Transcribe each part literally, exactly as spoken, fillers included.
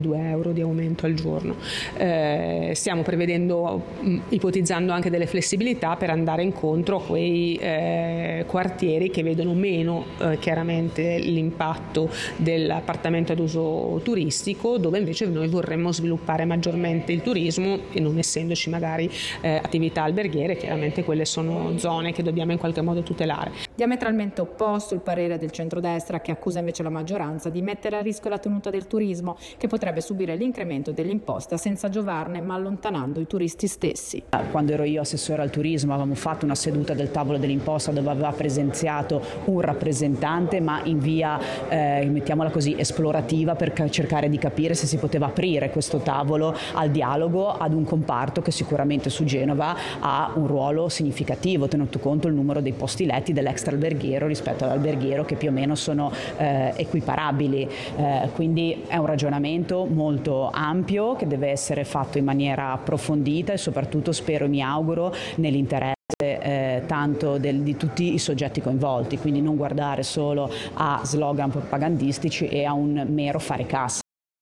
due euro di aumento al giorno. Eh, stiamo prevedendo, mh, ipotizzando anche delle flessibilità per andare incontro a quei eh, quartieri che vedono meno eh, chiaramente l'impatto dell'appartamento ad uso turistico, dove invece noi vorremmo sviluppare maggiormente il turismo e non essendoci magari eh, attività alberghiere, chiaramente quelle sono zone che dobbiamo in qualche modo tutelare. Diametralmente opposto il parere del centrodestra, che accusa invece la maggioranza di mettere a rischio la tenuta del turismo, che potrebbe subire l'incremento dell'imposta senza giovarne ma allontanando i turisti stessi. Quando ero io assessore al turismo avevamo fatto una seduta del tavolo dell'imposta dove aveva presenziato un rappresentante, ma in via eh, mettiamola così esplorativa, per cercare di capire se si poteva aprire questo tavolo al dialogo ad un comparto che sicuramente su Genova ha un ruolo significativo, tenuto conto il numero dei posti letti dell'extra alberghiero rispetto all'alberghiero, che più o meno sono eh, equiparabili, eh, quindi è un ragionamento molto ampio che deve essere fatto in maniera approfondita e soprattutto spero e mi auguro nell'interesse Eh, tanto del, di tutti i soggetti coinvolti, quindi non guardare solo a slogan propagandistici e a un mero fare cassa.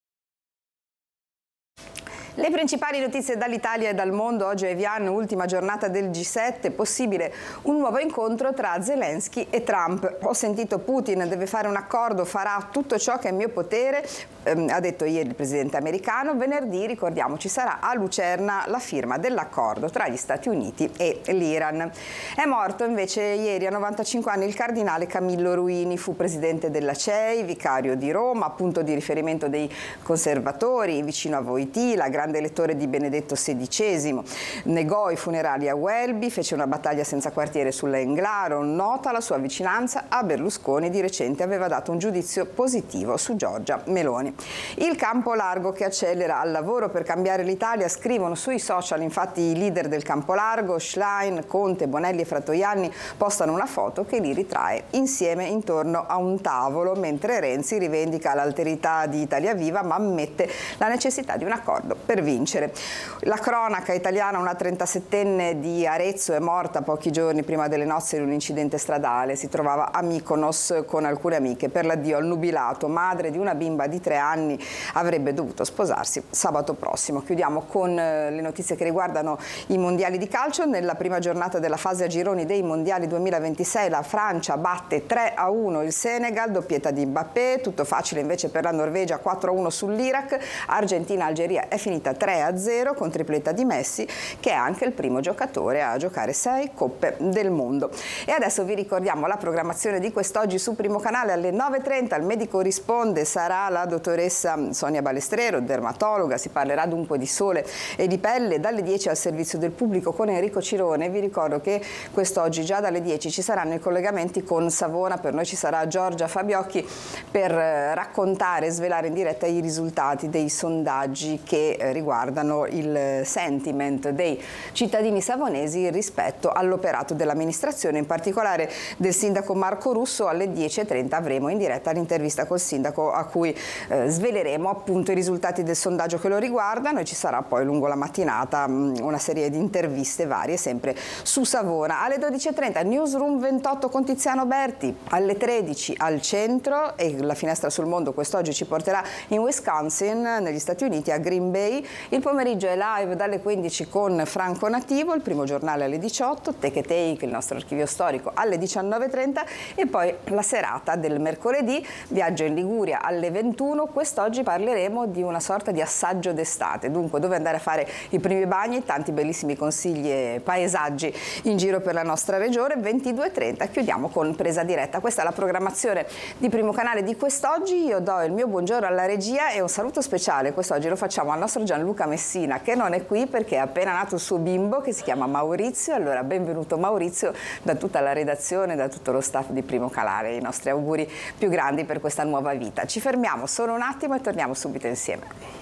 Le principali notizie dall'Italia e dal mondo. Oggi a Evian, ultima giornata del G sette, possibile un nuovo incontro tra Zelensky e Trump. Ho sentito Putin deve fare un accordo, farà tutto ciò che è in mio potere, ehm, ha detto ieri il presidente americano. Venerdì, ricordiamoci, sarà a Lucerna la firma dell'accordo tra gli Stati Uniti e l'Iran. È morto invece ieri a novantacinque anni il cardinale Camillo Ruini, fu presidente della C E I, vicario di Roma, punto di riferimento dei conservatori, vicino a Wojtyla, grande elettore di Benedetto sedicesimo, negò i funerali a Welby, fece una battaglia senza quartiere sulla Englaro, nota la sua vicinanza a Berlusconi, di recente aveva dato un giudizio positivo su Giorgia Meloni. Il campo largo che accelera al lavoro per cambiare l'Italia, scrivono sui social infatti i leader del campo largo, Schlein, Conte, Bonelli e Fratoianni postano una foto che li ritrae insieme intorno a un tavolo, mentre Renzi rivendica l'alterità di Italia Viva ma ammette la necessità di un accordo per vincere. La cronaca italiana: una trentasettenne di Arezzo è morta pochi giorni prima delle nozze in un incidente stradale. Si trovava a Mykonos con alcune amiche per l'addio al nubilato. Madre di una bimba di tre anni, avrebbe dovuto sposarsi sabato prossimo. Chiudiamo con le notizie che riguardano i mondiali di calcio. Nella prima giornata della fase a gironi dei mondiali duemilaventisei la Francia batte tre a uno il Senegal, doppietta di Mbappé. Tutto facile invece per la Norvegia, quattro a uno sull'Iraq. Argentina-Algeria è finita tre a zero con tripletta di Messi, che è anche il primo giocatore a giocare sei coppe del mondo. E adesso vi ricordiamo la programmazione di quest'oggi su Primo Canale. Alle nove e trenta il medico risponde, sarà la dottoressa Sonia Balestrero, dermatologa. Si parlerà dunque di sole e di pelle. Dalle dieci al servizio del pubblico con Enrico Cirone. Vi ricordo che quest'oggi già dalle dieci ci saranno i collegamenti con Savona. Per noi ci sarà Giorgia Fabiocchi per raccontare e svelare in diretta i risultati dei sondaggi che riguardano il sentiment dei cittadini savonesi rispetto all'operato dell'amministrazione, in particolare del sindaco Marco Russo. Alle dieci e trenta avremo in diretta l'intervista col sindaco a cui eh, sveleremo appunto i risultati del sondaggio che lo riguardano, e ci sarà poi lungo la mattinata mh, una serie di interviste varie sempre su Savona. Alle dodici e trenta Newsroom ventotto con Tiziano Berti, alle tredici al centro, e la finestra sul mondo quest'oggi ci porterà in Wisconsin, negli Stati Uniti, a Green Bay. Il pomeriggio è live dalle quindici con Franco Nativo, il primo giornale alle diciotto, Take a Take, il nostro archivio storico, alle diciannove e trenta, e poi la serata del mercoledì, viaggio in Liguria alle ventuno. Quest'oggi parleremo di una sorta di assaggio d'estate, dunque dove andare a fare i primi bagni, tanti bellissimi consigli e paesaggi in giro per la nostra regione. ventidue e trenta chiudiamo con Presa Diretta. Questa è la programmazione di Primo Canale di quest'oggi. Io do il mio buongiorno alla regia e un saluto speciale quest'oggi lo facciamo al nostro Gianluca Messina, che non è qui perché è appena nato il suo bimbo, che si chiama Maurizio. Allora benvenuto Maurizio da tutta la redazione, da tutto lo staff di Primo Canale. I nostri auguri più grandi per questa nuova vita. Ci fermiamo solo un attimo e torniamo subito insieme.